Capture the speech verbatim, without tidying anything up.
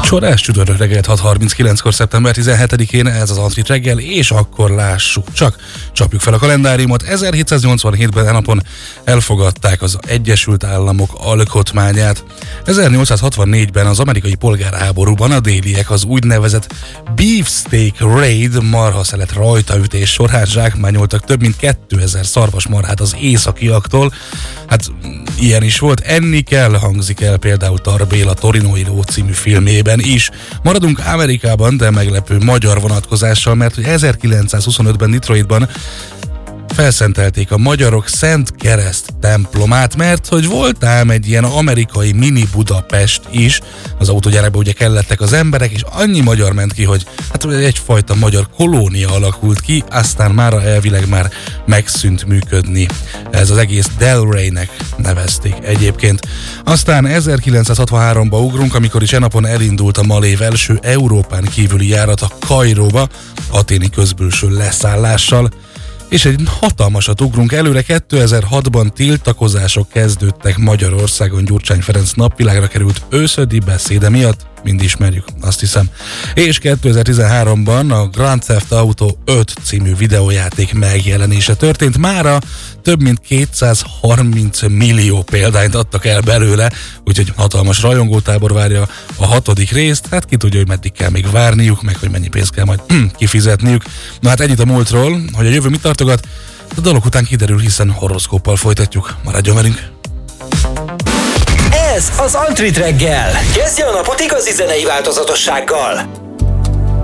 Csodás csütörtök reggelt hat harminckilenckor szeptember tizenhetedikén, ez az Antrit reggel, és akkor lássuk csak, csapjuk fel a kalendáriumot. ezerhétszáznyolcvanhétben e napon elfogadták az Egyesült Államok alkotmányát. ezernyolcszázhatvannégyben az amerikai polgárháborúban a déliek az úgynevezett Beefsteak Raid marhaszelet rajtaütés során zsákmányoltak több mint kétezer szarvasmarhát az északiaktól. Hát ilyen is volt, enni kell, hangzik el például Tar Béla Torinói Ló című filmében is. Maradunk Amerikában, de meglepő magyar vonatkozással, mert hogy ezerkilencszázhuszonötben Detroitban felszentelték a magyarok Szent Kereszt templomát, mert hogy volt ám egy ilyen amerikai mini Budapest is, az autógyárakban ugye kellettek az emberek, és annyi magyar ment ki, hogy hát egyfajta magyar kolónia alakult ki, aztán mára elvileg már megszűnt működni. Ez az egész Delray-nek nevezték egyébként. Aztán ezerkilencszázhatvanháromba ugrunk, amikor is e napon elindult a Malév első Európán kívüli járata Kairóba, athéni közbülső leszállással. És egy hatalmasat ugrunk előre, kétezer-hatban tiltakozások kezdődtek Magyarországon Gyurcsány Ferenc napvilágra került őszödi beszéde miatt, mind ismerjük, azt hiszem. És kétezer-tizenháromban a Grand Theft Auto öt című videójáték megjelenése történt. Mára több mint kétszázharminc millió példányt adtak el belőle, úgyhogy hatalmas rajongótábor várja a hatodik részt. Hát ki tudja, hogy meddig kell még várniuk, meg hogy mennyi pénzt kell majd kifizetniük. Na hát ennyit a múltról, hogy a jövő mit tartogat, a dalok után kiderül, hiszen horoszkóppal folytatjuk. Maradjon velünk! Ez az Antrit reggel. Kezdje a napot igazi zenei változatossággal.